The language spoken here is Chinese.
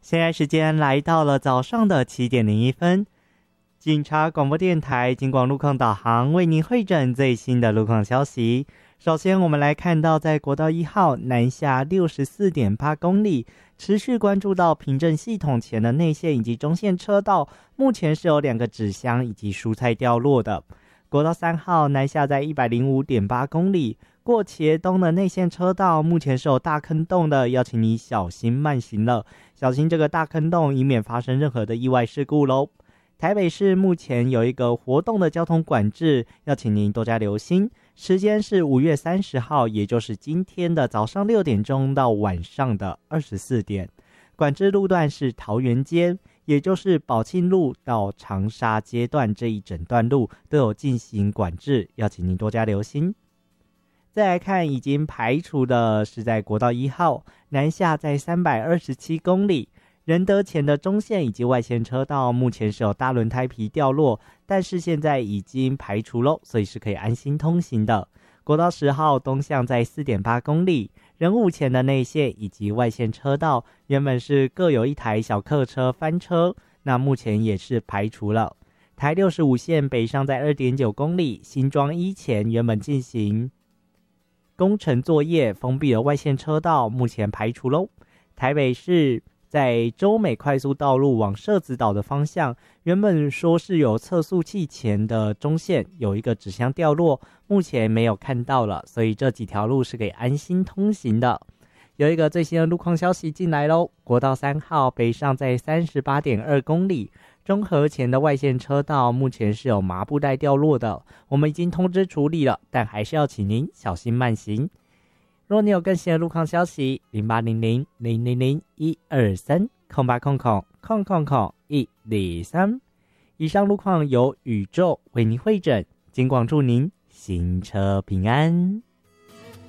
现在时间来到了早上的7:01，警察广播电台警广路况导航为您汇整最新的路况消息。首先我们来看到在国道1号南下64.8公里，持续关注到平镇系统前的内线以及中线车道，目前是有2个纸箱以及蔬菜掉落的。国道3号南下在105.8公里，过茄东的内线车道目前是有大坑洞的，要请你小心慢行了，小心这个大坑洞，以免发生任何的意外事故咯。台北市目前有一个活动的交通管制，要请您多加留心，时间是5月30号，也就是今天的早上6点钟到晚上的24点。管制路段是桃园街，也就是宝庆路到长沙街段这一整段路都有进行管制，要请您多加留心。再来看已经排除的是在国道1号南下在327公里，仁德前的中线以及外线车道目前是有大轮胎皮掉落，但是现在已经排除咯，所以是可以安心通行的。国道10号东向在 4.8 公里，仁武前的内线以及外线车道原本是各有一台小客车翻车，那目前也是排除了。台65线北上在 2.9 公里，新庄一前原本进行工程作业，封闭了外线车道，目前排除咯。台北市在洲美快速道路往社子岛的方向，原本说是有测速器前的中线有一个纸箱掉落，目前没有看到了，所以这几条路是可以安心通行的。有一个最新的路况消息进来咯，国道3号北上在 38.2 公里，中和前的外线车道目前是有麻布袋掉落的，我们已经通知处理了，但还是要请您小心慢行。若你有更新的路况消息，0800-000-123-0800-123。以上路况由宇宙为您汇整，警广祝您行车平安。